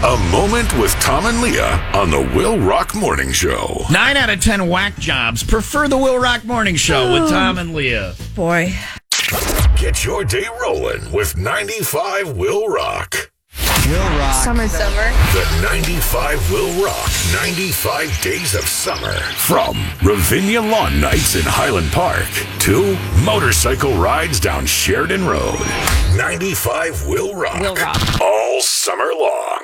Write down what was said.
A Moment with Tom and Leah on the Will Rock Morning Show. 9 out of 10 whack jobs prefer the Will Rock Morning Show with Tom and Leah. Boy. Get your day rolling with 95 Will Rock. Will Rock. Summer. The 95 Will Rock 95 Days of Summer. From Ravinia Lawn Nights in Highland Park to motorcycle rides down Sheridan Road. 95 Will Rock. Will Rock. All summer long.